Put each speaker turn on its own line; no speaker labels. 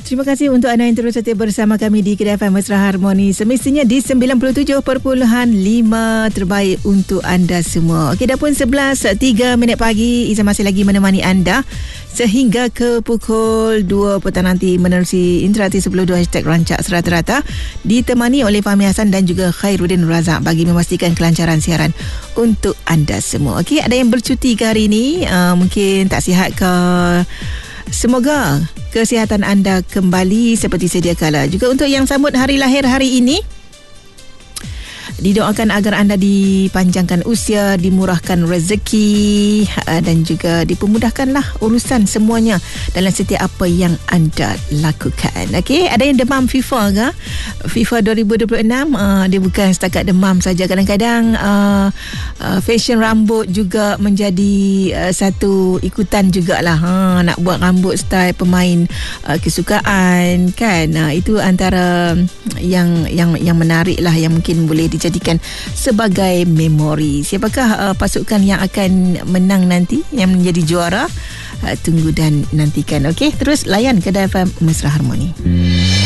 Terima kasih untuk anda yang terus setia bersama kami di Kedai FM Mesra Harmoni. Semestinya di 97.5 terbaik untuk anda semua. Okey, dah pun 11.03 pagi. Iza masih lagi menemani anda sehingga ke pukul 2 petang nanti menerusi interaktif 10.2 #Rancak Serata-Rata, ditemani oleh Fahmi Hassan dan juga Khairuddin Razak bagi memastikan kelancaran siaran untuk anda semua. Okey, ada yang bercuti ke hari ini, mungkin tak sihat ke? Semoga kesihatan anda kembali seperti sedia kala. Juga untuk yang sambut hari lahir hari ini, didoakan agar anda dipanjangkan usia, dimurahkan rezeki dan juga dipermudahkanlah urusan semuanya dalam setiap apa yang anda lakukan. Okey, ada yang demam FIFA ke? FIFA 2026, dia bukan setakat demam saja. Kadang-kadang fashion rambut juga menjadi satu ikutan jugalah. Nak buat rambut style pemain kesukaan kan. Itu antara yang menarik lah, yang mungkin boleh dijadikan sebagai memori. Siapakah pasukan yang akan menang nanti, yang menjadi juara? Tunggu dan nantikan. Okey, terus layan Kedai FM Mesra Harmoni.